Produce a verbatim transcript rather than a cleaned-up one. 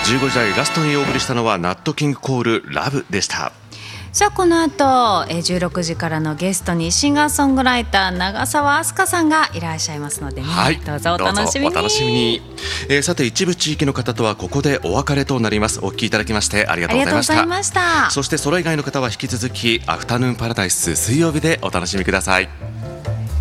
じゅうごじ台ラストにお送りしたのはナットキングコールラブでした。 さあこの後じゅうろくじからのゲストにシンガーソングライター長澤飛鳥さんがいらっしゃいますので、ね、 はい、 どうぞお楽しみに。 お楽しみに。えー、さて一部地域の方とはここでお別れとなります。お聞きいただきましてありがとうございました。 ありがとうございました。 そしてそれ以外の方は引き続きアフタヌーンパラダイス水曜日でお楽しみください。